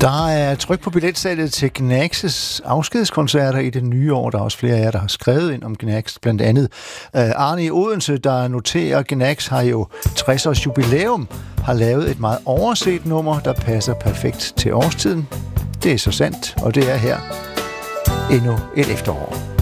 Der er tryk på billetsalget til Gnags' afskedskoncerter i det nye år. Der er også flere af jer, der har skrevet ind om Gnags. Blandt andet Arne i Odense, der noterer, at Gnags har jo 60 års jubilæum, har lavet et meget overset nummer, der passer perfekt til årstiden. Det er så sandt, og det er her endnu et efterår.